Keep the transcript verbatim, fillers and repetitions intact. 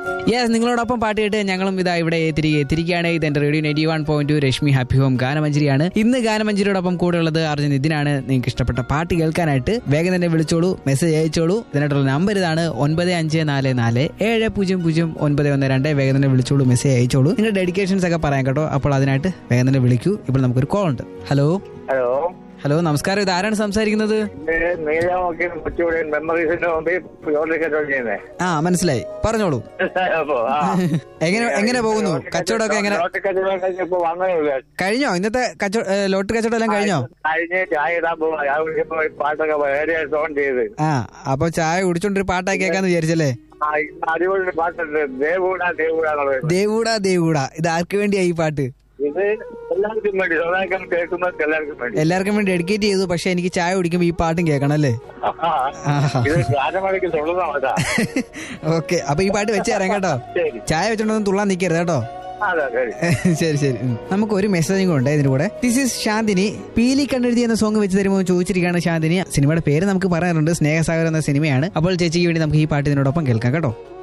Yes, നിങ്ങളോടൊപ്പം പാട്ട് കേട്ട് ഞങ്ങളും ഇതാ ഇവിടെ തിരികെ എത്തിരിക്കുകയാണ്. ഇത് എന്റെ radio ninety one point two Rashmi happy home ഗാനമഞ്ജരിയാണ്. ഇന്ന് ഗാനമഞ്ജരിയോടൊപ്പം കൂടെ ഉള്ളത് അർജുൻ. ഇതിനാണ് നിങ്ങൾക്ക് ഇഷ്ടപ്പെട്ട പാട്ട് കേൾക്കാനായിട്ട് വേഗം തന്നെ വിളിച്ചോളൂ, മെസ്സേജ് അയച്ചോളൂ. ഇതിനായിട്ടുള്ള നമ്പർ ഇതാണ് ഒൻപത് അഞ്ച് നാല് നാല് ഏഴ് പൂജ്യം പൂജ്യം ഒൻപത് ഒന്ന് രണ്ട്. വേഗം തന്നെ വിളിച്ചോളൂ, മെസ്സേജ് അയച്ചോളൂ. നിങ്ങളുടെ ഡെഡിക്കേഷൻസ് ഒക്കെ പറയാം കേട്ടോ. അപ്പോൾ അതിനായിട്ട് വേഗം തന്നെ വിളിക്കൂ. ഇപ്പോൾ നമുക്കൊരു കോൾ ഉണ്ട്. ഹലോ ഹലോ ഹലോ നമസ്കാരം. ഇത് ആരാണ് സംസാരിക്കുന്നത്? ആ, മനസ്സിലായി, പറഞ്ഞോളൂ. എങ്ങനെ എങ്ങനെ പോകുന്നു കച്ചവടമൊക്കെ? എങ്ങനെ കഴിഞ്ഞോ? ഇന്നത്തെ കച്ചവട ലോട്ടറി കച്ചവടം എല്ലാം കഴിഞ്ഞോ? ആ, അപ്പൊ ചായ കുടിച്ചോണ്ടൊരു പാട്ടായി കേൾക്കാന്ന് വിചാരിച്ചല്ലേ? ദേവൂടാ ദേവൂടാ. ഇത് ആർക്ക് വേണ്ടിയാ ഈ പാട്ട്? എല്ലാവർക്കും വേണ്ടി ഡെഡിക്കേറ്റ് ചെയ്തു. പക്ഷെ എനിക്ക് ചായ കുടിക്കുമ്പോ ഈ പാട്ടും കേൾക്കണം അല്ലേ? ഓക്കെ, അപ്പൊ ഈ പാട്ട് വെച്ച് തരാം കേട്ടോ. ചായ വെച്ചോണ്ടൊന്നും തുള്ളാൻ നിക്കരുത് കേട്ടോ. ശരി ശരി. നമുക്ക് ഒരു മെസ്സേജും കൂടെ ഉണ്ട് ഇതിന്റെ കൂടെ. This is Shanthini. പീലി കണ്ണെഴുതി എന്ന സോങ് വെച്ച് തരുമോ ചോദിച്ചിരിക്കുകയാണ് ശാന്തിനി. സിനിമയുടെ പേര് നമുക്ക് പറയാറുണ്ട്, സ്നേഹസാഗർ എന്ന സിനിമയാണ്. അപ്പോൾ ചേച്ചിക്ക് വേണ്ടി നമുക്ക് ഈ പാട്ട് ഇതിനോടൊപ്പം കേൾക്കാം കേട്ടോ.